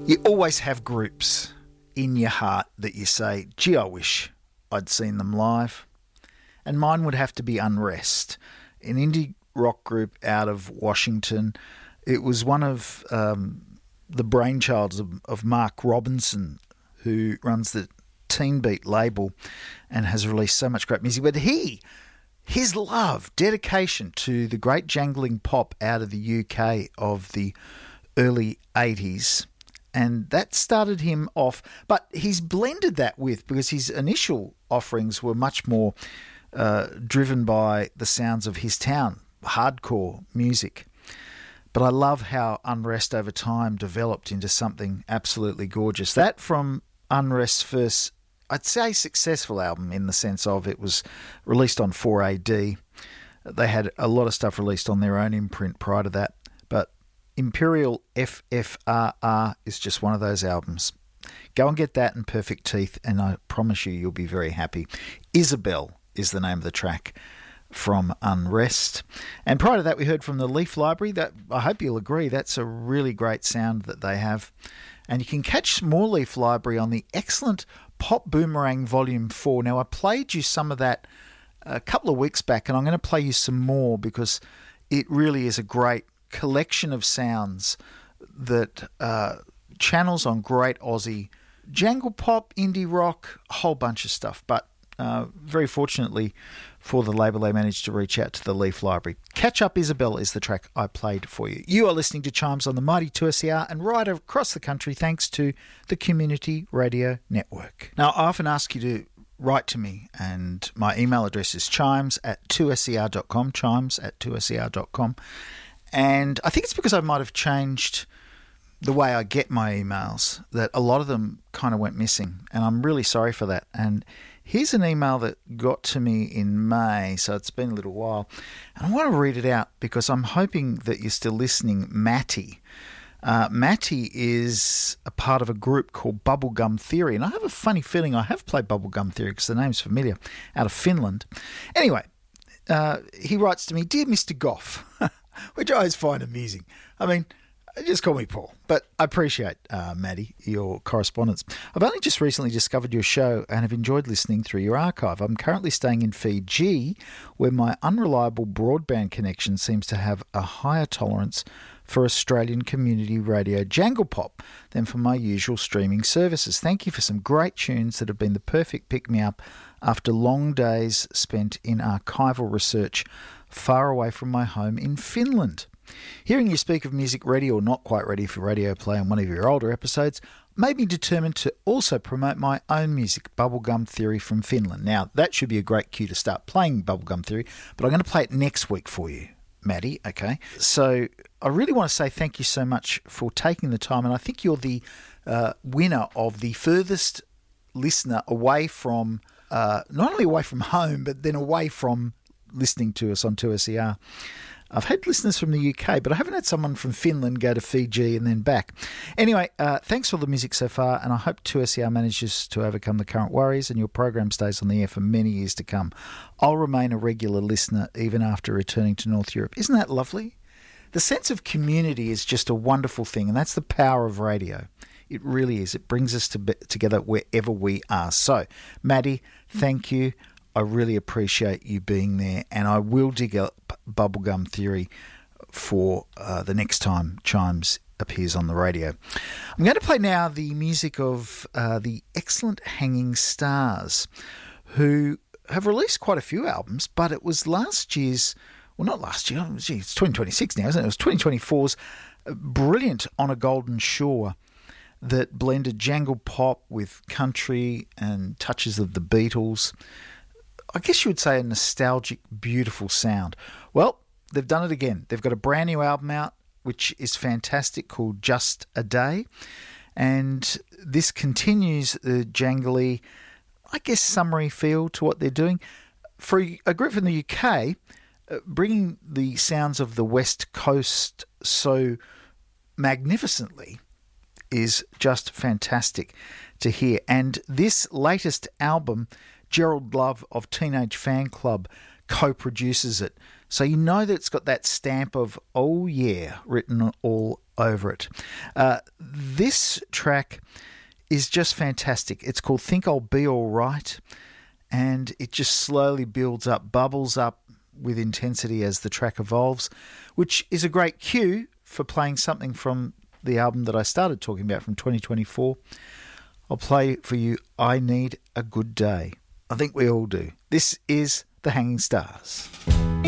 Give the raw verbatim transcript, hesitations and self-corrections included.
You always have groups in your heart that you say, gee, I wish I'd seen them live. And mine would have to be Unrest, an indie rock group out of Washington. It was one of um, the brainchilds of, of Mark Robinson, who runs the Teen Beat label and has released so much great music. But he, his love, dedication to the great jangling pop out of the U K of the early eighties, and that started him off. But he's blended that with, because his initial offerings were much more uh, driven by the sounds of his town, hardcore music. But I love how Unrest over time developed into something absolutely gorgeous. That from Unrest's first, I'd say, successful album, in the sense of it was released on four A D. They had a lot of stuff released on their own imprint prior to that. But Imperial F F R R is just one of those albums. Go and get that and Perfect Teeth, and I promise you, you'll be very happy. Isabel is the name of the track from Unrest. And prior to that, we heard from the Leaf Library. That, I hope you'll agree, that's a really great sound that they have. And you can catch more Leaf Library on the excellent Pop Boomerang Volume four. Now, I played you some of that a couple of weeks back, and I'm going to play you some more, because it really is a great collection of sounds that uh, channels on great Aussie jangle pop, indie rock, a whole bunch of stuff. But uh, very fortunately for the label, they managed to reach out to the Leaf Library. Catch Up Isabel is the track I played for you. You are listening to Chimes on the Mighty two S E R, and right across the country thanks to the Community Radio Network. Now, I often ask you to write to me, and my email address is chimes at two S E R dot com, chimes at two S E R dot com. And I think it's because I might have changed the way I get my emails, that a lot of them kind of went missing, and I'm really sorry for that. And here's an email that got to me in May, so it's been a little while, and I want to read it out because I'm hoping that you're still listening. Matty. Uh, Matty is a part of a group called Bubblegum Theory, and I have a funny feeling I have played Bubblegum Theory because the name's familiar, out of Finland. Anyway, uh, he writes to me, Dear Mister Goff, which I always find amusing. I mean, just call me Paul, but I appreciate, uh, Maddie, your correspondence. I've only just recently discovered your show and have enjoyed listening through your archive. I'm currently staying in Fiji, where my unreliable broadband connection seems to have a higher tolerance for Australian community radio jangle pop than for my usual streaming services. Thank you for some great tunes that have been the perfect pick-me-up after long days spent in archival research far away from my home in Finland. Hearing you speak of music ready or not quite ready for radio play on one of your older episodes made me determined to also promote my own music, Bubblegum Theory from Finland. Now, that should be a great cue to start playing Bubblegum Theory, but I'm going to play it next week for you, Maddie, okay? So I really want to say thank you so much for taking the time, and I think you're the uh, winner of the furthest listener away from, uh, not only away from home, but then away from listening to us on two S E R. I've had listeners from the U K, but I haven't had someone from Finland go to Fiji and then back. Anyway, uh, thanks for the music so far, and I hope two S E R manages to overcome the current worries and your program stays on the air for many years to come. I'll remain a regular listener even after returning to North Europe. Isn't that lovely? The sense of community is just a wonderful thing, and that's the power of radio. It really is. It brings us to be- together wherever we are. So, Maddie, thank you. I really appreciate you being there, and I will dig up Bubblegum Theory for uh, the next time Chimes appears on the radio. I'm going to play now the music of uh, the excellent Hanging Stars, who have released quite a few albums, but it was last year's, well, not last year, gee, it's twenty twenty-six now, isn't it? It was twenty twenty-four's brilliant On a Golden Shore that blended jangle pop with country and touches of the Beatles. I guess you would say a nostalgic, beautiful sound. Well, they've done it again. They've got a brand new album out, which is fantastic, called Just a Day. And this continues the jangly, I guess, summery feel to what they're doing. For a group from the U K, uh, bringing the sounds of the West Coast so magnificently is just fantastic to hear. And this latest album, Gerald Love of Teenage Fan Club co-produces it. So you know that it's got that stamp of, oh yeah, written all over it. Uh, this track is just fantastic. It's called Think I'll Be Alright, and it just slowly builds up, bubbles up with intensity as the track evolves, which is a great cue for playing something from the album that I started talking about from twenty twenty-four. I'll play for you I Need a Good Day. I think we all do. This is The Hanging Stars.